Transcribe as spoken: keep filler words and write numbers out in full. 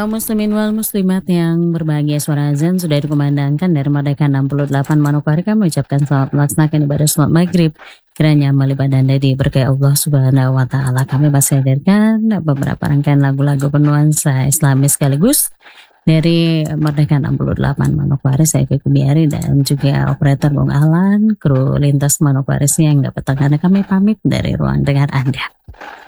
Kaum muslimin wal muslimat yang berbahagia, suara azan sudah dikumandangkan dari Merdeka enam puluh delapan Manokwari. Kami ucapkan selamat melaksanakan ibadah sholat maghrib. Kiranya amal ibadah Anda diberkahi Allah Subhanahu wa taala. Kami masih hadirkan beberapa rangkaian lagu-lagu bernuansa Islami sekaligus dari Merdeka enam puluh delapan Manokwari. Saya Kiki Biari dan juga operator Bung Alan, kru lintas Manokwari yang dapat tengah. Kami pamit dari ruang dengar Anda.